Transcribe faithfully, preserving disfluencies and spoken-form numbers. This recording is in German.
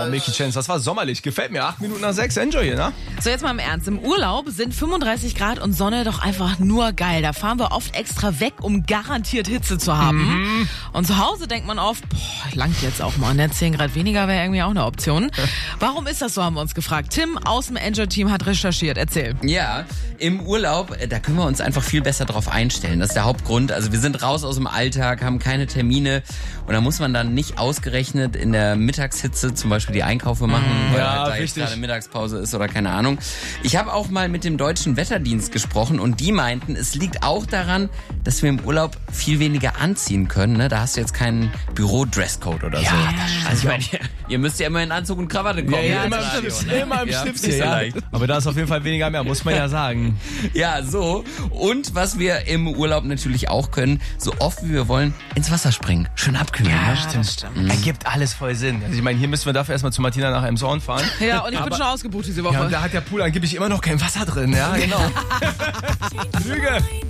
Mickey Chance, das war sommerlich. Gefällt mir. Acht Minuten nach sechs. Enjoy hier, ne? So, jetzt mal im Ernst. Im Urlaub sind fünfunddreißig Grad und Sonne doch einfach nur geil. Da fahren wir oft extra weg, um garantiert Hitze zu haben. Mhm. Und zu Hause denkt man oft, boah, langt jetzt auch mal. Ne? zehn Grad weniger wäre irgendwie auch eine Option. Warum ist das so, haben wir uns gefragt. Tim aus dem Enjoy-Team hat recherchiert. Erzähl. Ja, im Urlaub, da können wir uns einfach viel besser drauf einstellen. Das ist der Hauptgrund. Also wir sind raus aus dem Alltag, haben keine Termine und da muss man dann nicht ausgerechnet in der Mittagshitze zum Beispiel die Einkäufe machen, mm, weil ja, halt da jetzt gerade Mittagspause ist oder keine Ahnung. Ich habe auch mal mit dem deutschen Wetterdienst gesprochen und die meinten, es liegt auch daran, dass wir im Urlaub viel weniger anziehen können. Ne? Da hast du jetzt keinen Büro-Dresscode oder ja, so. Das also ich meine, ihr, ihr müsst ja immer in Anzug und Krawatte kommen. Ja, ja, immer, im Radio, Schlips, ne? immer im ja, Schlips nicht hier, so ja. leicht. Aber da ist auf jeden Fall weniger mehr, muss man ja sagen. Ja, so. Und was wir im Urlaub natürlich auch können, so oft wie wir wollen, ins Wasser springen. Schön abkühlen. Ja, ne? stimmt, stimmt. Mhm. Ergibt alles voll Sinn. Also ich meine, hier müssen wir dafür erstmal zu Martina nach Emshorn fahren. Ja, und ich bin schon ausgebucht diese Woche. Ja, und da hat der Pool angeblich immer noch kein Wasser drin. Ja, genau. Lüge.